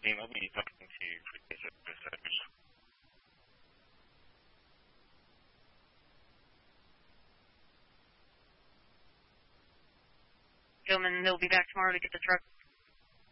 Dean, we'll be talking to you for the case of this mission. Gentlemen, they'll be back tomorrow to get the truck